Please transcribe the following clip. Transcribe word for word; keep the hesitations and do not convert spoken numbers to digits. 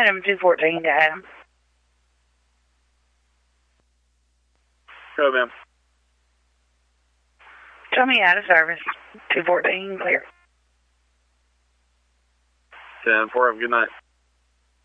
Adam, two fourteen to Adam. Go, ma'am. Tell me out of service. two fourteen, clear. ten four, have a good night.